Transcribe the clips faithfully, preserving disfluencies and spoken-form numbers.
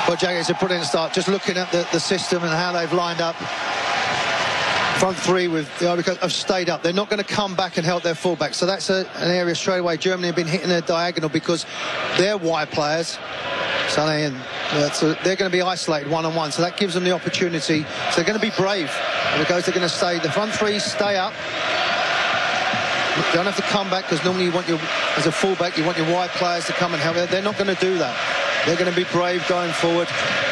Well, Jack, it's a brilliant start. Just looking at the, the system and how they've lined up. Front three with the Ivory Coast have stayed up. They're not going to come back and help their fullback. So that's a, an area straight away. Germany have been hitting a diagonal because they're wide players. So they, and uh, so they're going to be isolated one-on-one. So that gives them the opportunity. So they're going to be brave. Ivory Coast, they're going to stay. The front three stay up. You don't have to come back because normally you want your, as a fullback, you want your wide players to come and help. They're not going to do that. They're going to be brave going forward.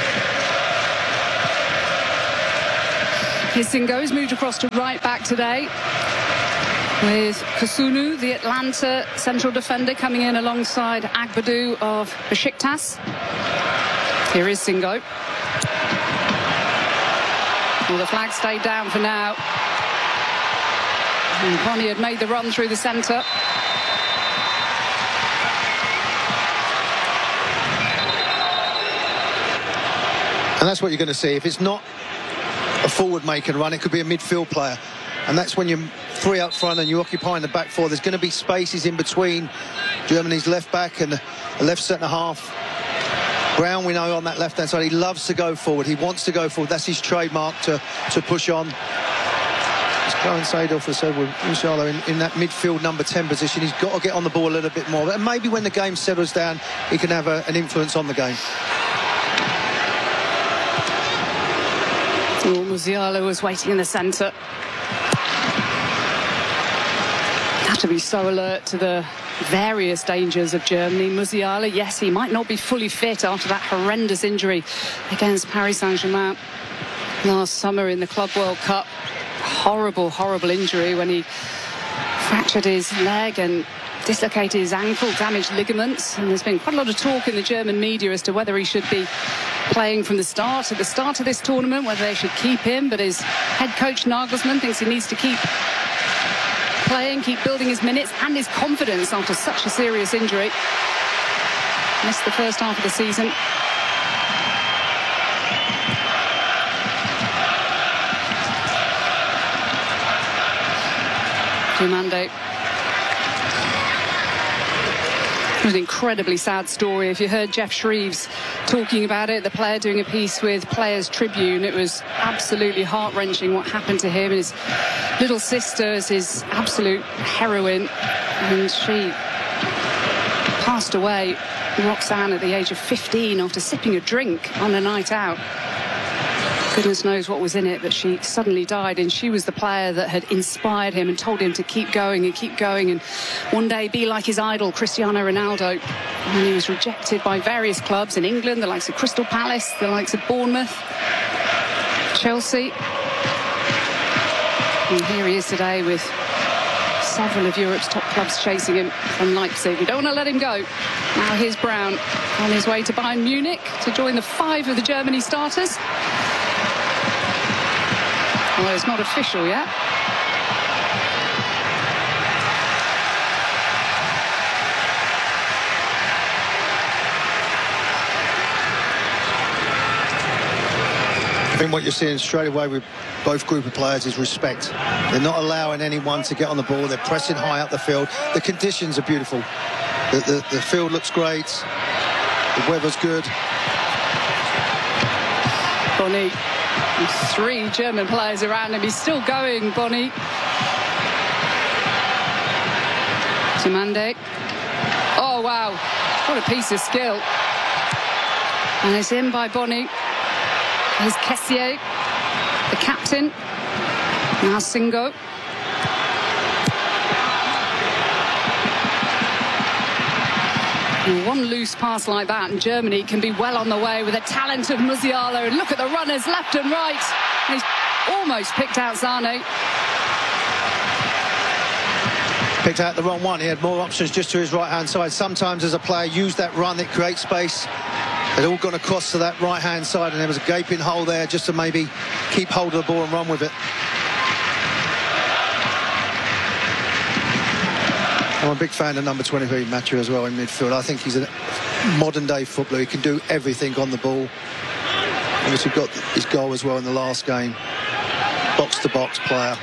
Hisingo's moved across to right back today, with Kusunu, the Atlanta central defender, coming in alongside Agbadou of Besiktas. Here is Singo. Well, the flag stayed down for now. And Bonnie had made the run through the centre. And that's what you're going to see. If it's not a forward make and run, it could be a midfield player. And that's when you're three up front and you're occupying the back four. There's going to be spaces in between Germany's left back and the left centre half. Brown, we know, on that left-hand side, he loves to go forward. He wants to go forward. That's his trademark, to, to push on. As Clarence Seedorf has said with Musiala in, in that midfield number ten position, he's got to get on the ball a little bit more. And maybe when the game settles down, he can have a, an influence on the game. Oh, Musiala was waiting in the centre. Have to be so alert to the various dangers of Germany. Musiala, yes, he might not be fully fit after that horrendous injury against Paris Saint-Germain last summer in the Club World Cup. Horrible, horrible injury when he fractured his leg and dislocated his ankle, damaged ligaments. And there's been quite a lot of talk in the German media as to whether he should be playing from the start, at the start of this tournament, whether they should keep him. But his head coach Nagelsmann thinks he needs to keep playing, keep building his minutes and his confidence after such a serious injury. Missed the first half of the season. Dumande. It was an incredibly sad story. If you heard Jeff Shreves talking about it, the player doing a piece with Players Tribune, it was absolutely heart-wrenching what happened to him. His little sister is his absolute heroine, and she passed away, Roxanne, at the age of fifteen after sipping a drink on a night out. Goodness knows what was in it, but she suddenly died, and she was the player that had inspired him and told him to keep going and keep going and one day be like his idol, Cristiano Ronaldo. And he was rejected by various clubs in England, the likes of Crystal Palace, the likes of Bournemouth, Chelsea. And here he is today with several of Europe's top clubs chasing him from Leipzig. We don't want to let him go. Now here's Brown on his way to Bayern Munich to join the five of the Germany starters. Well, it's not official yet. I think what you're seeing straight away with both group of players is respect. They're not allowing anyone to get on the ball. They're pressing high up the field. The conditions are beautiful. The, the, the field looks great. The weather's good. Bonny. Three German players around him. He's still going, Bonny. Dumande. Oh, wow. What a piece of skill. And it's in by Bonny. Here's Kessié, the captain. Now Singo. One loose pass like that, and Germany can be well on the way with the talent of Musiala. And look at the runners left and right. And he's almost picked out Sane. Picked out the wrong one. He had more options just to his right-hand side. Sometimes as a player, use that run, it creates space. They'd all gone across to that right-hand side, and there was a gaping hole there just to maybe keep hold of the ball and run with it. I'm a big fan of number twenty-three, Mathieu, as well in midfield. I think he's a modern-day footballer. He can do everything on the ball. Obviously got his goal as well in the last game. Box-to-box player.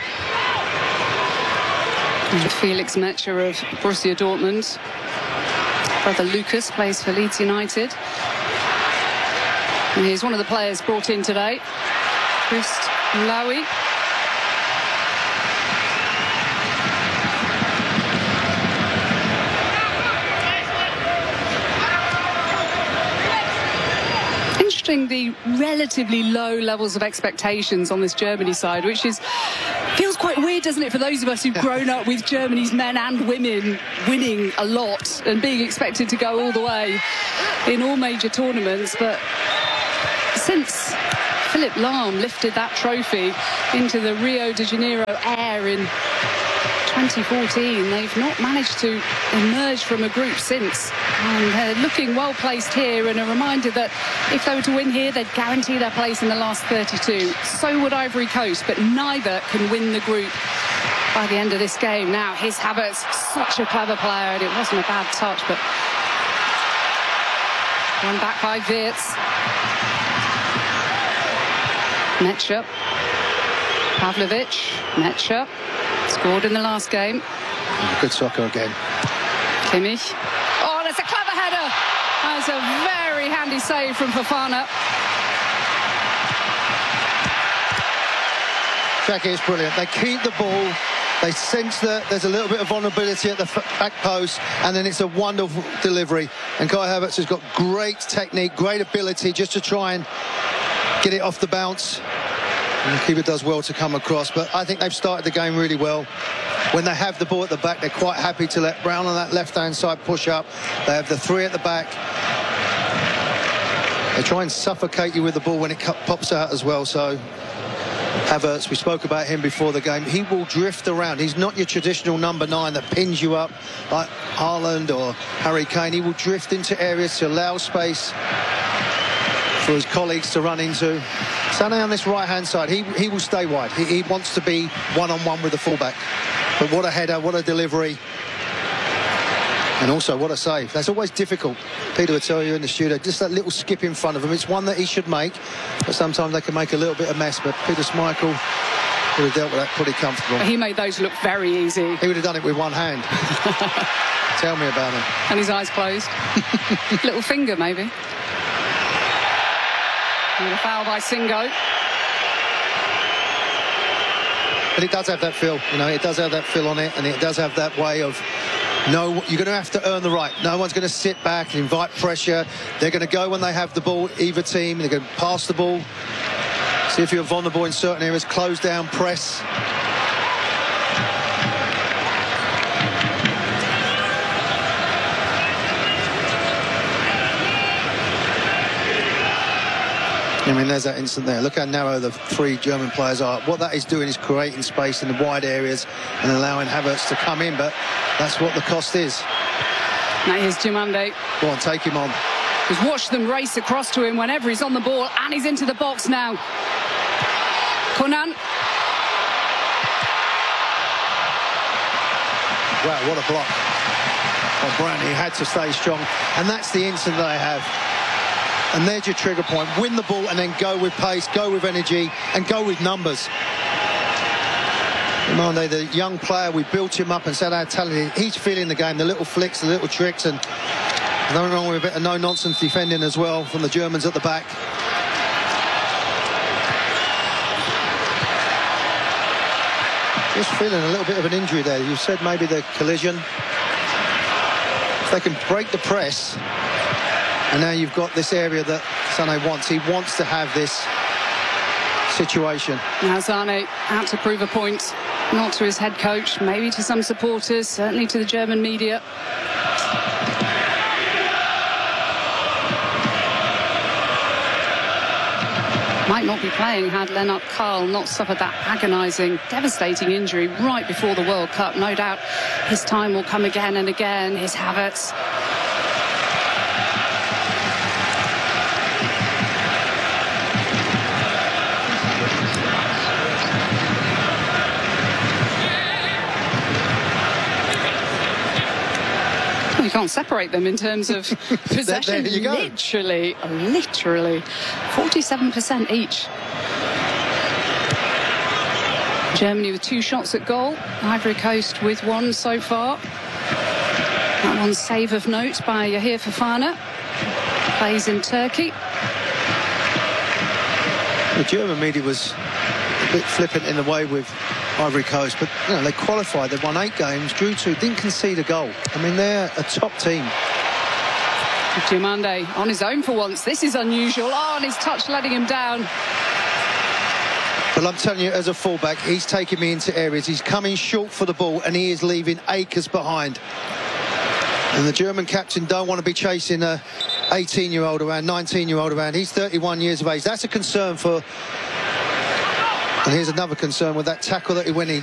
And Felix Metscher of Borussia Dortmund. Brother Lucas plays for Leeds United. And here's one of the players brought in today, Christ Lowy. Interesting, the relatively low levels of expectations on this Germany side, which is feels quite weird, doesn't it, for those of us who've grown up with Germany's men and women winning a lot and being expected to go all the way in all major tournaments. But since Philipp Lahm lifted that trophy into the Rio de Janeiro air in twenty fourteen, they've not managed to emerge from a group since. And they're looking well placed here, and a reminder that if they were to win here, they'd guarantee their place in the last thirty-two. So would Ivory Coast, but neither can win the group by the end of this game. Now, here's Havertz, such a clever player, and it wasn't a bad touch, but one back by Wirtz. Metscher, Pavlovic, Metscher, scored in the last game. Good soccer again. Kimmich. Oh, that's a clever header. That's a very handy save from Fofana. Jackie, it's brilliant. They keep the ball. They sense that there's a little bit of vulnerability at the back post, and then it's a wonderful delivery. And Kai Havertz has got great technique, great ability just to try and get it off the bounce. And the keeper does well to come across, but I think they've started the game really well. When they have the ball at the back, they're quite happy to let Brown on that left-hand side push up. They have the three at the back. They try and suffocate you with the ball when it pops out as well. So Havertz, we spoke about him before the game. He will drift around. He's not your traditional number nine that pins you up like Haaland or Harry Kane. He will drift into areas to allow space for his colleagues to run into. Sané on this right-hand side, he, he will stay wide. He, he wants to be one-on-one with the fullback. But what a header, what a delivery. And also, what a save. That's always difficult. Peter would tell you in the studio, just that little skip in front of him. It's one that he should make, but sometimes they can make a little bit of mess. But Peter Schmeichel would have dealt with that pretty comfortable. He made those look very easy. He would have done it with one hand. Tell me about him. And his eyes closed. Little finger, maybe. And a foul by Singo. But it does have that feel, you know, it does have that feel on it, and it does have that way of, no, you're going to have to earn the right. No one's going to sit back and invite pressure. They're going to go when they have the ball, either team. They're going to pass the ball. See if you're vulnerable in certain areas. Close down, press. I mean, there's that instant there. Look how narrow the three German players are. What that is doing is creating space in the wide areas and allowing Havertz to come in, but that's what the cost is. Now here's Diomande. Go on, take him on. Just watch them race across to him whenever he's on the ball, and he's into the box now. Conan. Wow, what a block. Oh, Brown, he had to stay strong. And that's the instant that I have. And there's your trigger point. Win the ball and then go with pace, go with energy, and go with numbers. Diomande, the young player, we built him up and said how talented. He's feeling the game, the little flicks, the little tricks, and nothing wrong with a bit of no-nonsense defending as well from the Germans at the back. Just feeling a little bit of an injury there. You said maybe the collision. If they can break the press, and now you've got this area that Sané wants. He wants to have this situation. Now Sané out to prove a point, not to his head coach, maybe to some supporters, certainly to the German media. Might not be playing had Lennart Karl not suffered that agonising, devastating injury right before the World Cup. No doubt his time will come again and again. His Havertz. You can't separate them in terms of possession. There you go. Literally, literally, forty-seven percent each. Germany with two shots at goal. Ivory Coast with one so far. That one save of note by Yahir Fofana. Plays in Turkey. The German media was a bit flippant in the way with Ivory Coast, but you know, they qualified, they won eight games, drew two, didn't concede a goal. I mean, they're a top team. Diomande on his own for once. This is unusual. Oh, and his touch letting him down. But I'm telling you, as a fullback, he's taking me into areas. He's coming short for the ball, and he is leaving acres behind. And the German captain don't want to be chasing a eighteen-year-old around, nineteen-year-old around. He's thirty-one years of age. That's a concern for... And here's another concern with that tackle that he went in.